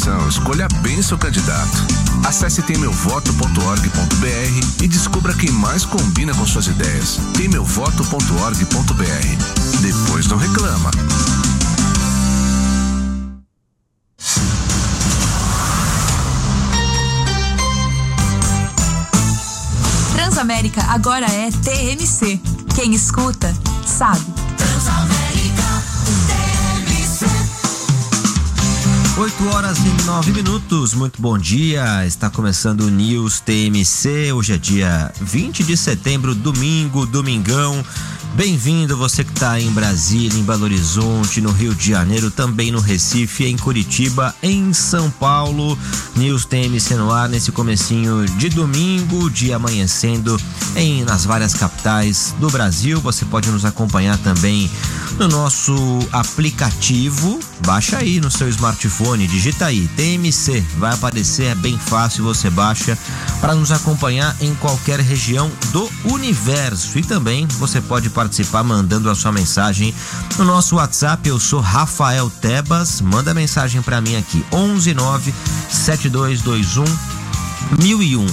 eleição, escolha bem seu candidato. Acesse temeuvoto.org.br e descubra quem mais combina com suas ideias. temeuvoto.org.br. Depois não reclama. Transamérica agora é TMC. Quem escuta, sabe. Transamérica, TMC. 8h09. Muito bom dia. Está começando o News TMC. Hoje é dia 20 de setembro, domingão. Bem-vindo você que está em Brasília, em Belo Horizonte, no Rio de Janeiro, também no Recife, em Curitiba, em São Paulo. News TMC no ar nesse comecinho de domingo, dia amanhecendo nas várias capitais do Brasil. Você pode nos acompanhar também no nosso aplicativo. Baixa aí no seu smartphone, digita aí TMC, vai aparecer, é bem fácil, você baixa para nos acompanhar em qualquer região do universo. E também você pode participar mandando a sua mensagem no nosso WhatsApp. Eu sou Rafael Tebas, manda mensagem para mim aqui, 1197221 1001,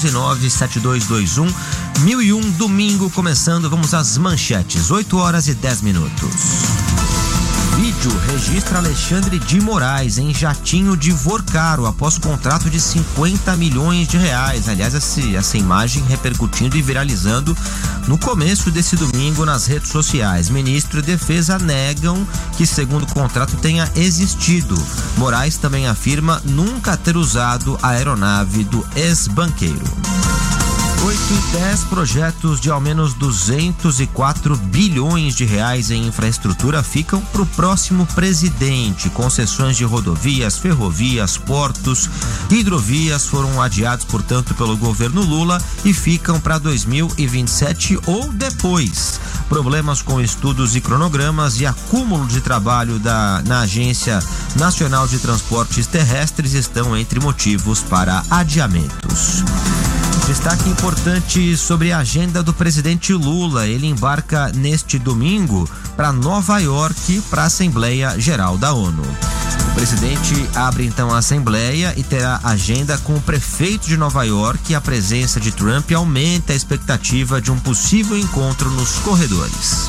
1197221 domingo começando. Vamos às manchetes, 8h10. Vídeo registra Alexandre de Moraes em jatinho de Vorcaro após contrato de 50 milhões de reais. Aliás, essa imagem repercutindo e viralizando no começo desse domingo nas redes sociais. Ministro e Defesa negam que segundo o contrato tenha existido. Moraes também afirma nunca ter usado a aeronave do ex-banqueiro. 8h10, projetos de ao menos 204 bilhões de reais em infraestrutura ficam para o próximo presidente. Concessões de rodovias, ferrovias, portos, hidrovias foram adiados, portanto, pelo governo Lula e ficam para 2027 ou depois. Problemas com estudos e cronogramas e acúmulo de trabalho na Agência Nacional de Transportes Terrestres estão entre motivos para adiamentos. Destaque importante sobre a agenda do presidente Lula. Ele embarca neste domingo para Nova York para a Assembleia Geral da ONU. O presidente abre então a Assembleia e terá agenda com o prefeito de Nova York. A presença de Trump aumenta a expectativa de um possível encontro nos corredores.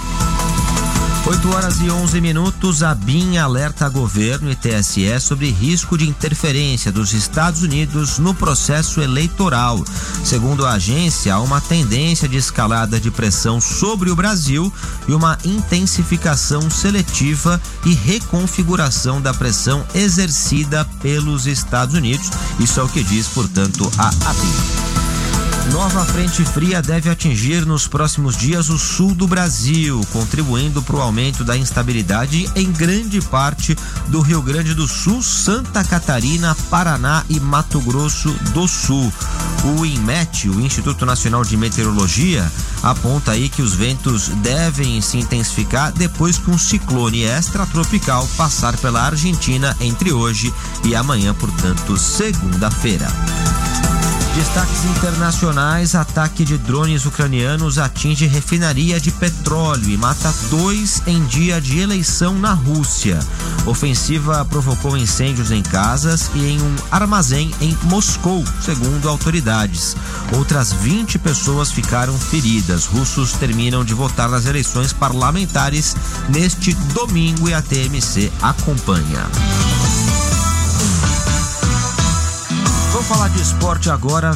8h11, a BIM alerta governo e TSE sobre risco de interferência dos Estados Unidos no processo eleitoral. Segundo a agência, há uma tendência de escalada de pressão sobre o Brasil e uma intensificação seletiva e reconfiguração da pressão exercida pelos Estados Unidos. Isso é o que diz, portanto, a BIM. Nova frente fria deve atingir nos próximos dias o sul do Brasil, contribuindo para o aumento da instabilidade em grande parte do Rio Grande do Sul, Santa Catarina, Paraná e Mato Grosso do Sul. O INMET, o Instituto Nacional de Meteorologia, aponta aí que os ventos devem se intensificar depois que um ciclone extratropical passar pela Argentina entre hoje e amanhã, portanto, segunda-feira. Destaques internacionais: ataque de drones ucranianos atinge refinaria de petróleo e mata 2 em dia de eleição na Rússia. Ofensiva provocou incêndios em casas e em um armazém em Moscou, segundo autoridades. Outras 20 pessoas ficaram feridas. Russos terminam de votar nas eleições parlamentares neste domingo e a TMC acompanha. Vamos falar de esporte agora,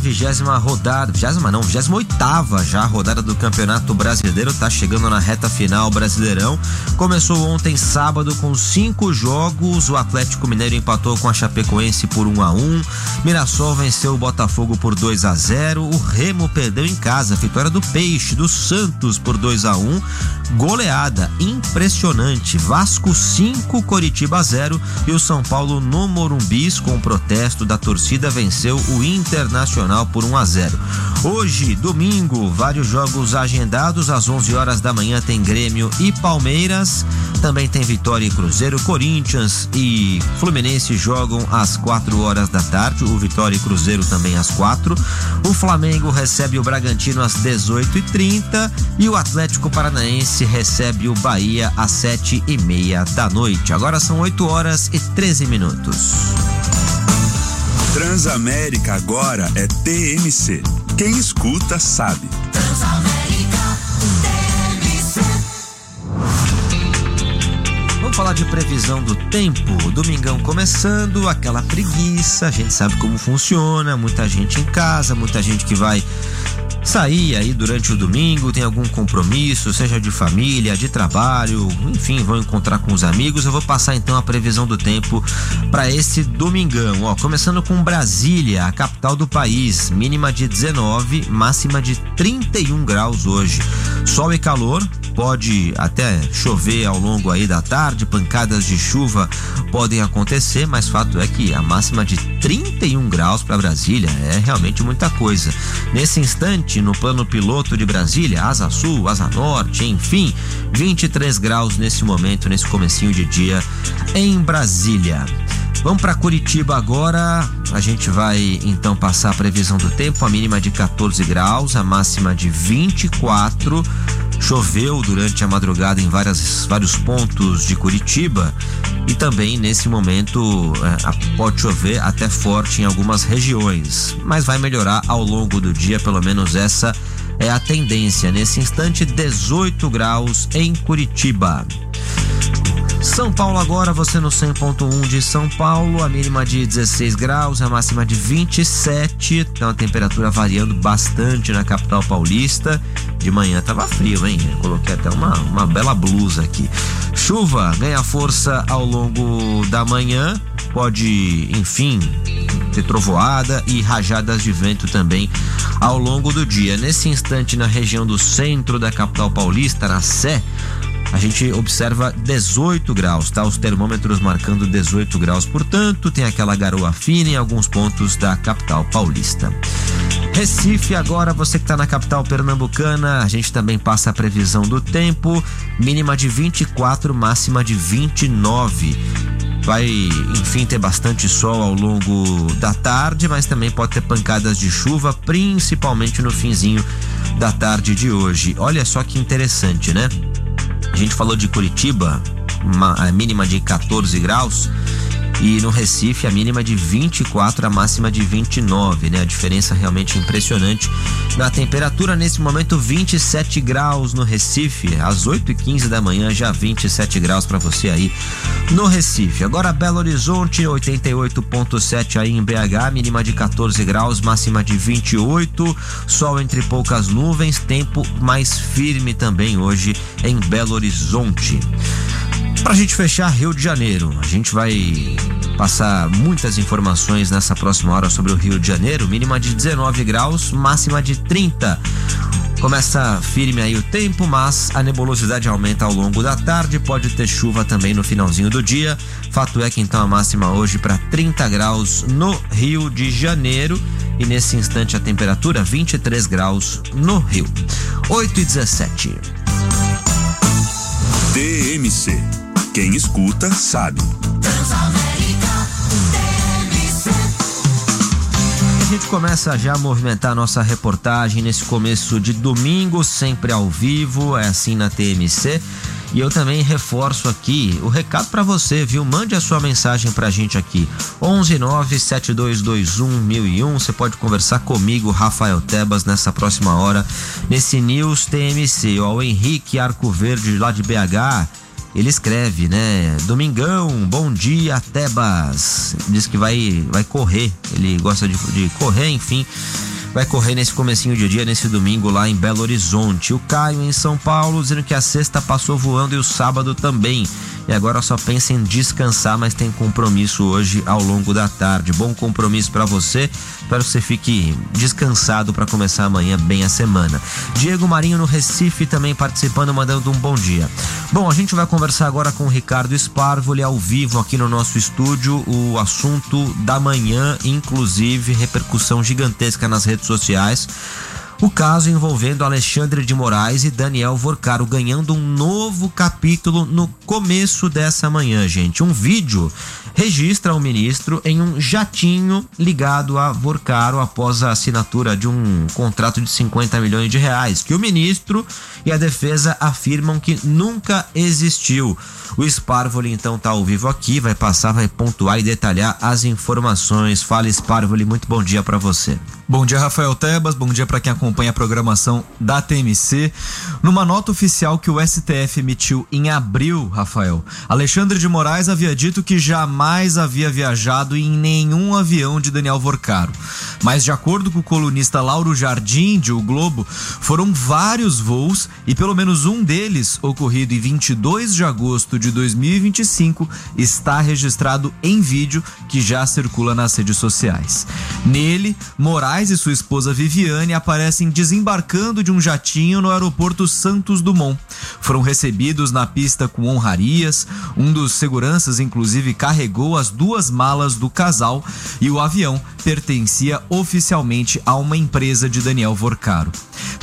28ª já rodada do Campeonato Brasileiro, tá chegando na reta final. Brasileirão começou ontem, sábado, com 5 jogos. O Atlético Mineiro empatou com a Chapecoense por 1-1, Mirassol venceu o Botafogo por 2-0, o Remo perdeu em casa, vitória do Peixe, do Santos por 2-1, goleada impressionante, Vasco 5, Coritiba 0 e o São Paulo no Morumbis, com o protesto da torcida, venceu o Internacional por 1-0. Hoje, domingo, vários jogos agendados. Às 11 horas da manhã tem Grêmio e Palmeiras. Também tem Vitória e Cruzeiro. Corinthians e Fluminense jogam às 4 horas da tarde. O Vitória e Cruzeiro também às 4. O Flamengo recebe o Bragantino às 18h30 e o Atlético Paranaense recebe o Bahia às 7h30 da noite. Agora são 8h13. Transamérica agora é TMC. Quem escuta sabe. Transamérica TMC. Vamos falar de previsão do tempo. Domingão começando, aquela preguiça, a gente sabe como funciona, muita gente em casa, muita gente que vai sair aí durante o domingo, tem algum compromisso, seja de família, de trabalho, enfim, vão encontrar com os amigos. Eu vou passar então a previsão do tempo para esse domingão, começando com Brasília, a capital do país, mínima de 19, máxima de 31 graus hoje. Sol e calor, pode até chover ao longo aí da tarde, pancadas de chuva podem acontecer, mas fato é que a máxima de 31 graus para Brasília é realmente muita coisa. Nesse instante, no plano piloto de Brasília, asa sul, asa norte, enfim, 23 graus nesse momento, nesse comecinho de dia em Brasília. Vamos para Curitiba agora, a gente vai então passar a previsão do tempo, a mínima de 14 graus, a máxima de 24. Choveu durante a madrugada em vários pontos de Curitiba e também nesse momento pode chover até forte em algumas regiões, mas vai melhorar ao longo do dia, pelo menos essa é a tendência. Nesse instante, 18 graus em Curitiba. São Paulo agora, você no 100.1 de São Paulo, a mínima de 16 graus, a máxima de 27, então a temperatura variando bastante na capital paulista. De manhã tava frio, hein? Eu coloquei até uma bela blusa aqui. Chuva ganha força ao longo da manhã, pode, enfim, ter trovoada e rajadas de vento também ao longo do dia. Nesse instante, na região do centro da capital paulista, na Sé, a gente observa 18 graus, tá? Os termômetros marcando 18 graus, portanto, tem aquela garoa fina em alguns pontos da capital paulista. Recife agora, você que está na capital pernambucana, a gente também passa a previsão do tempo, mínima de 24, máxima de 29. Vai, enfim, ter bastante sol ao longo da tarde, mas também pode ter pancadas de chuva, principalmente no finzinho da tarde de hoje. Olha só que interessante, né? A gente falou de Curitiba, a mínima de 14 graus, e no Recife a mínima de 24, a máxima de 29, né? A diferença realmente impressionante na temperatura. Nesse momento, 27 graus no Recife, às 8h15 da manhã, já 27 graus para você aí no Recife. Agora Belo Horizonte, 88.7 aí em BH, mínima de 14 graus, máxima de 28, sol entre poucas nuvens, tempo mais firme também hoje em Belo Horizonte. Pra gente fechar, Rio de Janeiro, a gente vai passar muitas informações nessa próxima hora sobre o Rio de Janeiro, mínima de 19 graus, máxima de 30. Começa firme aí o tempo, mas a nebulosidade aumenta ao longo da tarde, pode ter chuva também no finalzinho do dia. Fato é que então a máxima hoje para 30 graus no Rio de Janeiro e nesse instante a temperatura 23 graus no Rio. 8h17. TMC. Quem escuta sabe. Transamérica TMC. A gente começa já a movimentar a nossa reportagem nesse começo de domingo, sempre ao vivo, é assim na TMC. E eu também reforço aqui o recado para você, viu? Mande a sua mensagem pra gente aqui, 11972211001. Você pode conversar comigo, Rafael Tebas, nessa próxima hora, nesse News TMC. O Henrique Arcoverde, lá de BH, ele escreve, né? Domingão, bom dia, Tebas. Diz que vai correr, ele gosta de correr, enfim. Vai correr nesse comecinho de dia, nesse domingo lá em Belo Horizonte. O Caio em São Paulo dizendo que a sexta passou voando e o sábado também. E agora só pensa em descansar, mas tem compromisso hoje ao longo da tarde. Bom compromisso para você. Espero que você fique descansado para começar amanhã bem a semana. Diego Marinho no Recife também participando, mandando um bom dia. Bom, a gente vai conversar agora com o Ricardo Sparvoli ao vivo aqui no nosso estúdio. O assunto da manhã, inclusive repercussão gigantesca nas redes sociais. O caso envolvendo Alexandre de Moraes e Daniel Vorcaro ganhando um novo capítulo no começo dessa manhã, gente. Um vídeo registra o ministro em um jatinho ligado a Vorcaro após a assinatura de um contrato de 50 milhões de reais, que o ministro e a defesa afirmam que nunca existiu. O Sparvoli então tá ao vivo aqui, vai passar, vai pontuar e detalhar as informações. Fala, Sparvoli, muito bom dia para você. Bom dia, Rafael Tebas, bom dia para quem acompanha a programação da TMC. Numa nota oficial que o STF emitiu em abril, Rafael, Alexandre de Moraes havia dito que jamais havia viajado em nenhum avião de Daniel Vorcaro. Mas de acordo com o colunista Lauro Jardim, de O Globo, foram vários voos e pelo menos um deles, ocorrido em 22 de agosto de 2025, está registrado em vídeo que já circula nas redes sociais. Nele, Moraes e sua esposa Viviane aparecem desembarcando de um jatinho no aeroporto Santos Dumont. Foram recebidos na pista com honrarias, um dos seguranças inclusive carregou as duas malas do casal e o avião pertencia oficialmente a uma empresa de Daniel Vorcaro.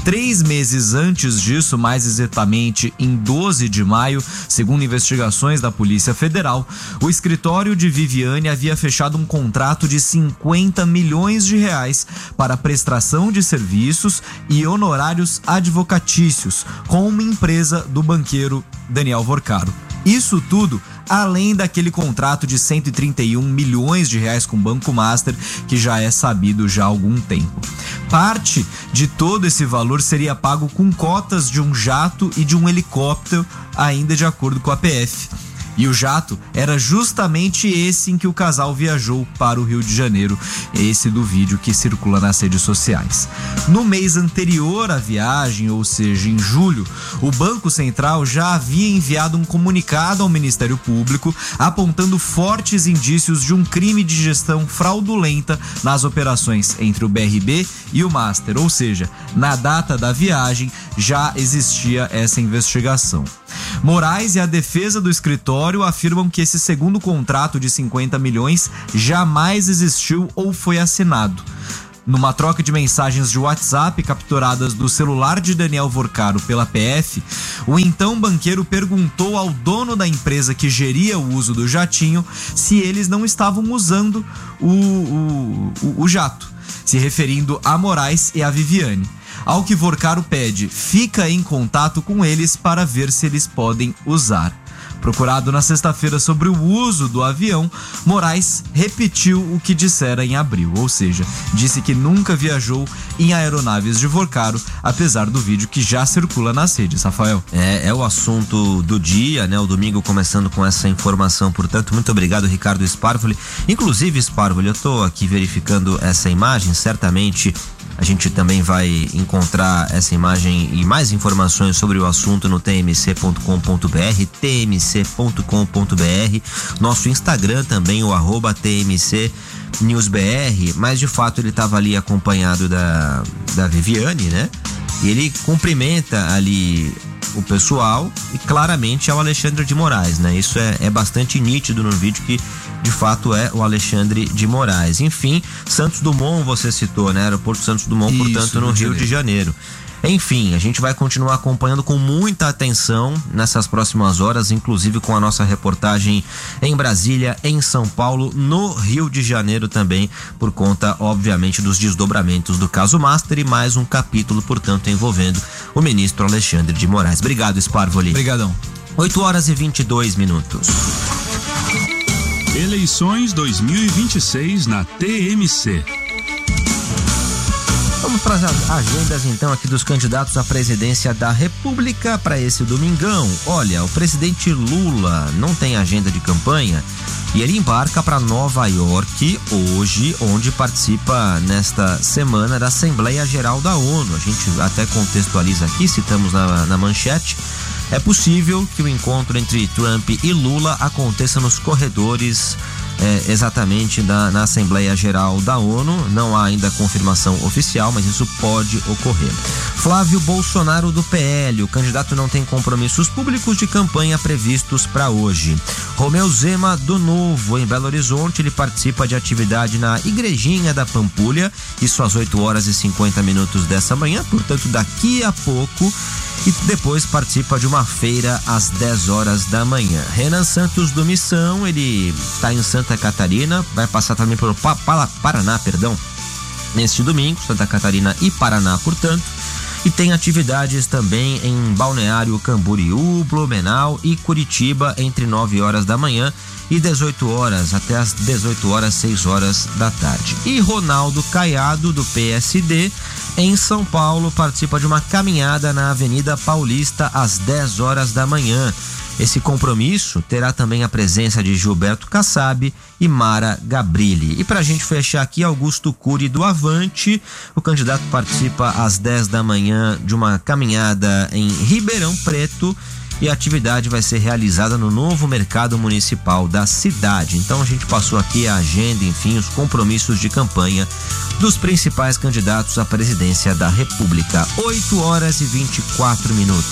3 meses antes disso, mais exatamente em 12 de maio, segundo investigações da Polícia Federal, o escritório de Viviane havia fechado um contrato de 50 milhões de reais para prestação de serviços e honorários advocatícios com uma empresa do banqueiro Daniel Vorcaro. Isso tudo além daquele contrato de 131 milhões de reais com o Banco Master, que já é sabido já há algum tempo. Parte de todo esse valor seria pago com cotas de um jato e de um helicóptero, ainda de acordo com a PF. E o jato era justamente esse em que o casal viajou para o Rio de Janeiro, esse do vídeo que circula nas redes sociais. No mês anterior à viagem, ou seja, em julho, o Banco Central já havia enviado um comunicado ao Ministério Público apontando fortes indícios de um crime de gestão fraudulenta nas operações entre o BRB e o Master, ou seja, na data da viagem já existia essa investigação. Moraes e a defesa do escritório afirmam que esse segundo contrato de 50 milhões jamais existiu ou foi assinado. Numa troca de mensagens de WhatsApp capturadas do celular de Daniel Vorcaro pela PF, o então banqueiro perguntou ao dono da empresa que geria o uso do jatinho se eles não estavam usando o jato, se referindo a Moraes e a Viviane. Ao que Vorcaro pede, fica em contato com eles para ver se eles podem usar. Procurado na sexta-feira sobre o uso do avião, Moraes repetiu o que dissera em abril, ou seja, disse que nunca viajou em aeronaves de Vorcaro, apesar do vídeo que já circula nas redes, Rafael. É o assunto do dia, né? O domingo começando com essa informação, portanto, muito obrigado, Ricardo Sparvoli. Inclusive, Sparvoli, eu tô aqui verificando essa imagem, certamente a gente também vai encontrar essa imagem e mais informações sobre o assunto no tmc.com.br, tmc.com.br, nosso Instagram também, o @tmcnewsbr, mas de fato ele estava ali acompanhado da Viviane, né? E ele cumprimenta ali o pessoal e claramente é o Alexandre de Moraes, né? Isso é bastante nítido no vídeo que de fato é o Alexandre de Moraes. Enfim, Santos Dumont você citou, né? Aeroporto Santos Dumont, isso, portanto no Rio de Janeiro. Enfim, a gente vai continuar acompanhando com muita atenção nessas próximas horas, inclusive com a nossa reportagem em Brasília, em São Paulo, no Rio de Janeiro também, por conta, obviamente, dos desdobramentos do caso Master e mais um capítulo, portanto, envolvendo o ministro Alexandre de Moraes. Obrigado, Sparvoli. Obrigadão. 8h22. Eleições 2026 na TMC. Vamos para as agendas então aqui dos candidatos à presidência da República para esse domingão. Olha, o presidente Lula não tem agenda de campanha e ele embarca para Nova York hoje, onde participa nesta semana da Assembleia Geral da ONU. A gente até contextualiza aqui, citamos na manchete. É possível que o encontro entre Trump e Lula aconteça nos corredores exatamente na Assembleia Geral da ONU. Não há ainda confirmação oficial, mas isso pode ocorrer. Flávio Bolsonaro do PL, o candidato não tem compromissos públicos de campanha previstos para hoje. Romeu Zema do Novo, em Belo Horizonte, ele participa de atividade na Igrejinha da Pampulha, isso às 8h50 dessa manhã, portanto daqui a pouco, e depois participa de uma feira às 10h da manhã. Renan Santos do Missão, ele está em Santa Catarina, vai passar também pelo Paraná, neste domingo, Santa Catarina e Paraná, portanto, e tem atividades também em Balneário Camboriú, Blumenau e Curitiba entre 9h da manhã e 18h até as 18h, 6h da tarde. E Ronaldo Caiado do PSD em São Paulo participa de uma caminhada na Avenida Paulista às 10h da manhã. Esse compromisso terá também a presença de Gilberto Kassab e Mara Gabrilli. E pra gente fechar aqui, Augusto Cury do Avante, o candidato participa às 10 da manhã de uma caminhada em Ribeirão Preto e a atividade vai ser realizada no novo mercado municipal da cidade. Então a gente passou aqui a agenda, enfim, os compromissos de campanha dos principais candidatos à presidência da República. 8h24.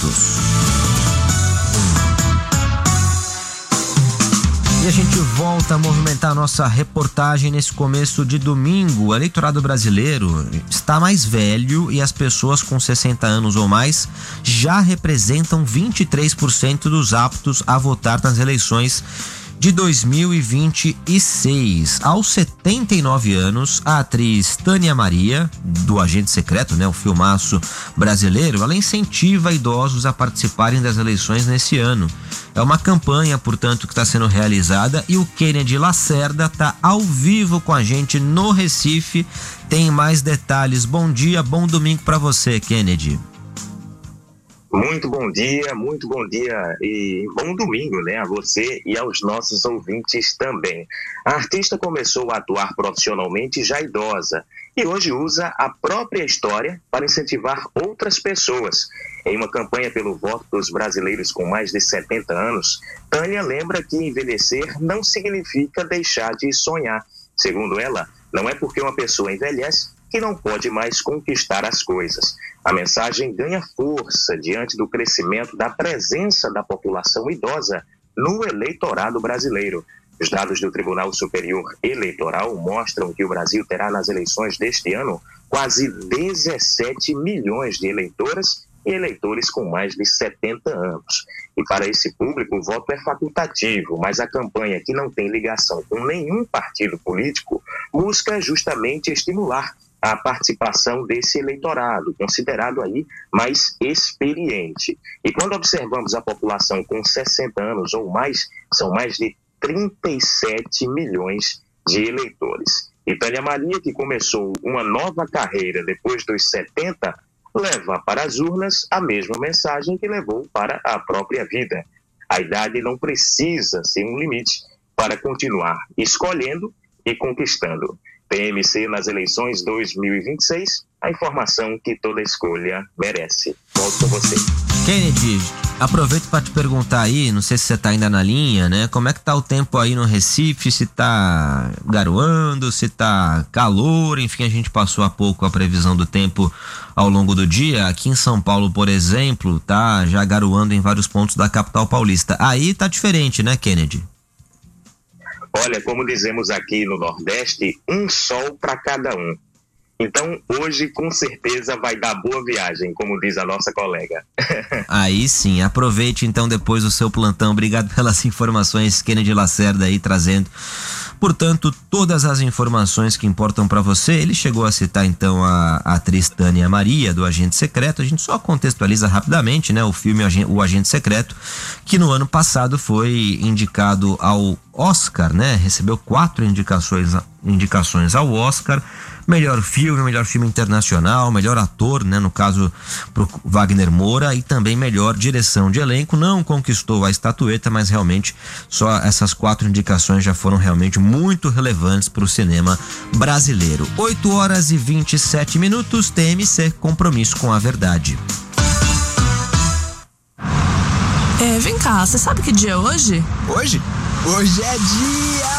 E a gente volta a movimentar a nossa reportagem nesse começo de domingo. O eleitorado brasileiro está mais velho e as pessoas com 60 anos ou mais já representam 23% dos aptos a votar nas eleições de 2026. Aos 79 anos, a atriz Tânia Maria, do Agente Secreto, o filmaço brasileiro, ela incentiva idosos a participarem das eleições nesse ano. É uma campanha, portanto, que está sendo realizada e o Kennedy Lacerda está ao vivo com a gente no Recife. Tem mais detalhes. Bom dia, bom domingo para você, Kennedy. Muito bom dia e bom domingo, a você e aos nossos ouvintes também. A artista começou a atuar profissionalmente já idosa e hoje usa a própria história para incentivar outras pessoas. Em uma campanha pelo voto dos brasileiros com mais de 70 anos, Tânia lembra que envelhecer não significa deixar de sonhar. Segundo ela, não é porque uma pessoa envelhece que não pode mais conquistar as coisas. A mensagem ganha força diante do crescimento da presença da população idosa no eleitorado brasileiro. Os dados do Tribunal Superior Eleitoral mostram que o Brasil terá nas eleições deste ano quase 17 milhões de eleitoras e eleitores com mais de 70 anos. E para esse público o voto é facultativo, mas a campanha, que não tem ligação com nenhum partido político, busca justamente estimular a participação desse eleitorado, considerado aí mais experiente. E quando observamos a população com 60 anos ou mais, são mais de 37 milhões de eleitores. E Tânia Maria, que começou uma nova carreira depois dos 70, leva para as urnas a mesma mensagem que levou para a própria vida. A idade não precisa ser um limite para continuar escolhendo e conquistando. TMC nas eleições 2026, a informação que toda escolha merece. Volto com você. Kennedy, aproveito para te perguntar aí, não sei se você tá ainda na linha, como é que tá o tempo aí no Recife, se tá garoando, se tá calor, enfim, a gente passou há pouco a previsão do tempo ao longo do dia. Aqui em São Paulo, por exemplo, tá já garoando em vários pontos da capital paulista. Aí tá diferente, Kennedy? Olha, como dizemos aqui no Nordeste, um sol para cada um. Então, hoje, com certeza, vai dar boa viagem, como diz a nossa colega. Aí sim, aproveite então depois o seu plantão. Obrigado pelas informações, Kennedy Lacerda aí trazendo, portanto, todas as informações que importam para você. Ele chegou a citar então a atriz Tânia Maria, do Agente Secreto. A gente só contextualiza rapidamente, o filme O Agente Secreto, que no ano passado foi indicado ao Oscar, recebeu 4 indicações ao Oscar: melhor filme internacional, melhor ator, no caso pro Wagner Moura, e também melhor direção de elenco. Não conquistou a estatueta, mas realmente só essas 4 indicações já foram realmente muito relevantes para o cinema brasileiro. 8h27, TMC, compromisso com a verdade. Vem cá, você sabe que dia é hoje? Hoje? Hoje é dia